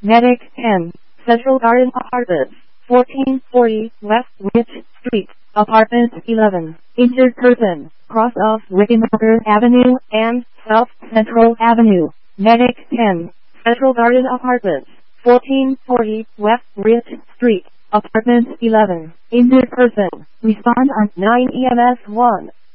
Medic 10, Central Garden Apartments, 1440 West Ridge Street, Apartment 11. Injured person, cross of Rickenbacker Avenue and South Central Avenue. Medic 10, Central Garden Apartments, 1440 West Ridge Street, Apartment 11. Injured person, respond on 9 EMS 1.